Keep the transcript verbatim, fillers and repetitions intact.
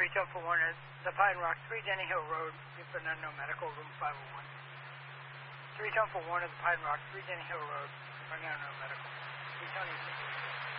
Tone for Warner, the Pine Rock, three Denny Hill Road, Buford Unknown Medical, room five oh one. three Tone for Warner, the Pine Rock, three Denny Hill Road, Buford Unknown Medical. three Tony.